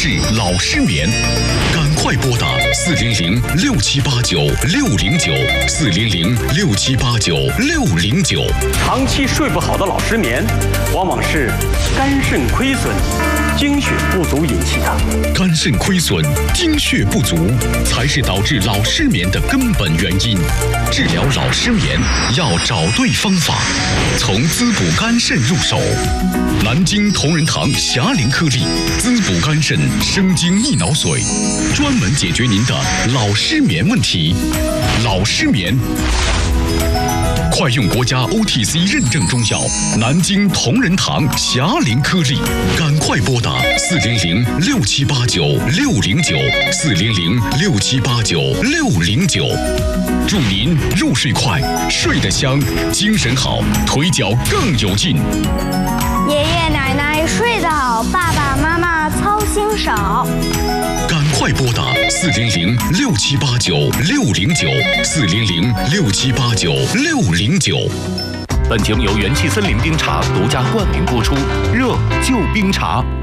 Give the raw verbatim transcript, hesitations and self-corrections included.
治老失眠，赶快拨打四零零六七八九六零九四零零六七八九六零九。 长期睡不好的老失眠，往往是肝肾亏损、精血不足引起的。 肝肾亏损、精血不足才是导致老失眠的根本原因。治疗老失眠要找对方法，从滋补肝肾入手。南京同仁堂霞龄颗粒滋补肝肾生津益脑水，专门解决您的老失眠问题。老失眠，快用国家 O T C 认证中药南京同仁堂霞龄颗粒，赶快拨打四零零六七八九六零九四零零六七八九六零九。祝您入睡快，睡得香，精神好，腿脚更有劲。 爷爷奶奶睡得好，爸爸妈妈操心少。 赶快拨打四零零六七八九六零九四零零六七八九六零九。 本节目由元气森林冰茶独家冠名播出，热就冰茶。